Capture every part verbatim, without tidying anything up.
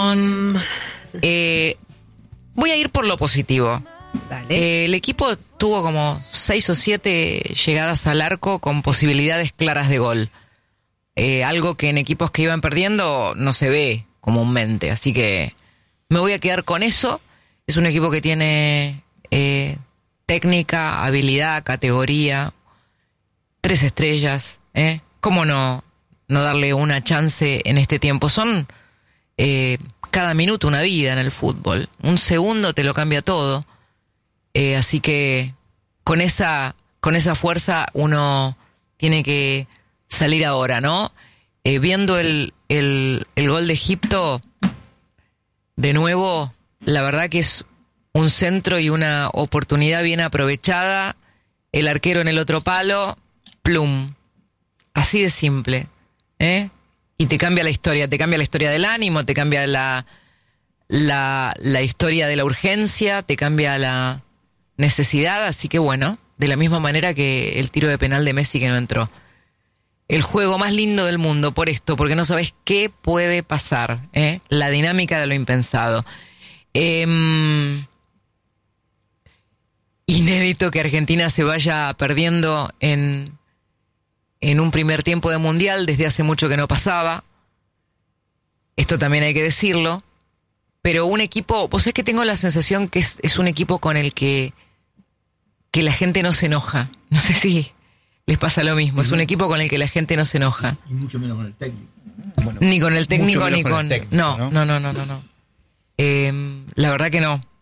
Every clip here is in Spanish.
Eh, voy a ir por lo positivo. Dale. Eh, el equipo tuvo como seis o siete llegadas al arco con posibilidades claras de gol. Eh, algo que en equipos que iban perdiendo no se ve comúnmente. Así que me voy a quedar con eso. Es un equipo que tiene eh, técnica, habilidad, categoría, tres estrellas. ¿eh? ¿Cómo no, no darle una chance en este tiempo? Son eh, cada minuto una vida en el fútbol. Un segundo te lo cambia todo. Eh, así que con esa, con esa fuerza uno tiene que salir ahora, ¿no? Eh, viendo el, el, el gol de Egipto, de nuevo, la verdad que es un centro y una oportunidad bien aprovechada. El arquero en el otro palo, plum. Así de simple, ¿eh? Y te cambia la historia, te cambia la historia del ánimo, te cambia la, la, la historia de la urgencia, te cambia la necesidad, así que bueno, de la misma manera que el tiro de penal de Messi que no entró. El juego más lindo del mundo por esto, porque no sabes qué puede pasar, ¿eh? La dinámica de lo impensado. Eh, inédito que Argentina se vaya perdiendo en, en un primer tiempo de mundial, desde hace mucho que no pasaba. Esto también hay que decirlo. Pero un equipo, vos sabés que tengo la sensación que es, es un equipo con el que, que la gente no se enoja. No sé si les pasa lo mismo. Uh-huh. Es un equipo con el que la gente no se enoja. Y mucho menos con el técnico. Bueno, ni con el técnico, ni con... con el técnico, no, ¿no? no, no, no, no, no. Eh, la verdad que no.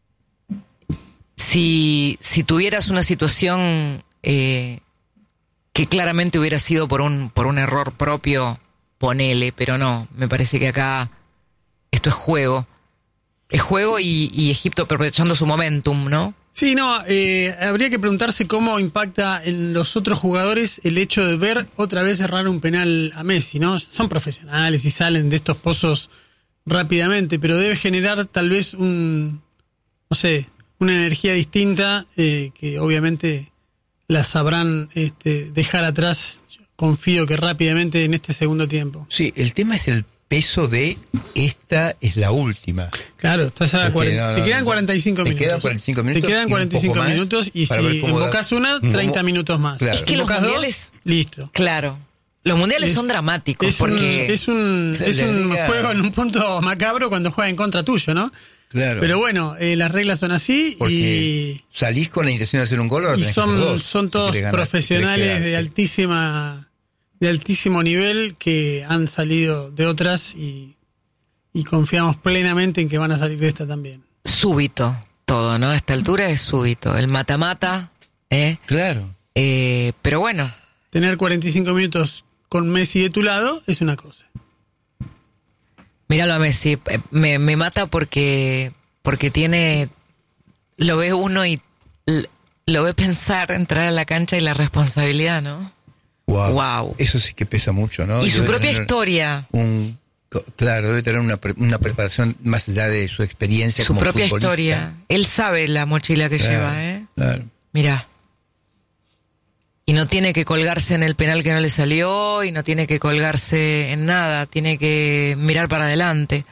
Si, si tuvieras una situación eh, que claramente hubiera sido por un, por un error propio, ponele, pero no. Me parece que acá esto es juego. Es juego y, y Egipto aprovechando su momentum, ¿no? Sí, no, eh, habría que preguntarse cómo impacta en los otros jugadores el hecho de ver otra vez errar un penal a Messi, ¿no? Son profesionales y salen de estos pozos rápidamente, pero debe generar tal vez un, no sé, una energía distinta eh, que obviamente la sabrán este, dejar atrás, confío que rápidamente en este segundo tiempo. Sí, el tema es el peso de esta es la última. Claro, estás a cuarenta, no, no, te quedan no, cuarenta y cinco te minutos. Quedan cuarenta y cinco minutos. Te quedan cuarenta y cinco y minutos y si invocás una, treinta minutos más. Claro. Es que los invocás mundiales... dos, listo. Claro. Los mundiales Es, son dramáticos es porque... Un, es un, es un liga... juego en un punto macabro cuando juega en contra tuyo, ¿no? Claro. Pero bueno, eh, las reglas son así. Porque y salís con la intención de hacer un gol. Y son, dos, son todos ganar, profesionales de altísima de altísimo nivel que han salido de otras y, y confiamos plenamente en que van a salir de esta también. Súbito todo, ¿no? A esta altura es súbito. El mata-mata, ¿eh? Claro. Eh, pero bueno. Tener cuarenta y cinco minutos con Messi de tu lado es una cosa. Míralo a Messi, me, me mata porque porque tiene, lo ve uno y lo ve pensar, entrar a la cancha y la responsabilidad, ¿no? Wow. Wow. Eso sí que pesa mucho, ¿no? Y debe su propia tener historia. Un, claro, debe tener una, una preparación más allá de su experiencia su como propia futbolista. Historia. Él sabe la mochila que claro, lleva, ¿eh? Claro. Mirá. Y no tiene que colgarse en el penal que no le salió, y no tiene que colgarse en nada, tiene que mirar para adelante.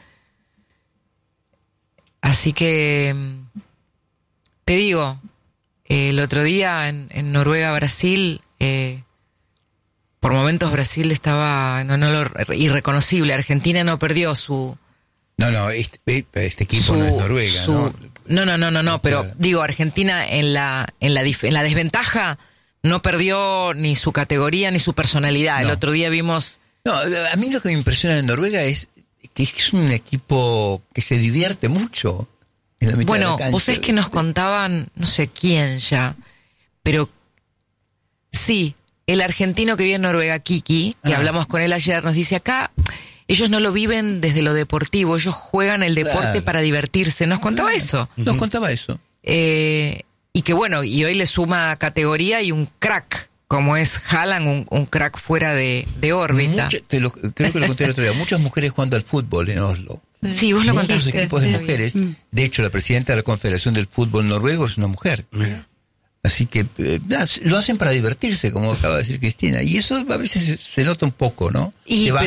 Así que, te digo, eh, el otro día en, en Noruega-Brasil, eh, por momentos Brasil estaba en un olor irreconocible. Argentina no perdió su... No, no, este, este equipo su, no es Noruega, su, ¿no? No, no, no, no, no, pero claro. Digo, Argentina en la, en la, en la desventaja... No perdió ni su categoría ni su personalidad. No. El otro día vimos... No, a mí lo que me impresiona de Noruega es que es un equipo que se divierte mucho en la mitad bueno, de la cancha. Vos sabés que nos contaban, no sé quién ya, pero sí, el argentino que vive en Noruega, Kiki, que ah. hablamos con él ayer, nos dice acá, ellos no lo viven desde lo deportivo, ellos juegan el deporte claro. para divertirse. Nos contaba claro. eso. Nos contaba eso. Eh... Y que bueno, y hoy le suma categoría y un crack, como es Haaland, un, un crack fuera de, de órbita. Mucha, te lo, creo que lo conté el otro día. Muchas mujeres jugando al fútbol en Oslo. Sí, sí vos lo Muchos contaste. equipos de sí, mujeres. bien. De hecho, la presidenta de la Confederación del Fútbol Noruego es una mujer. Mira. Así que eh, lo hacen para divertirse, como acaba de decir Cristina. Y eso a veces se, se nota un poco, ¿no? Y, se baja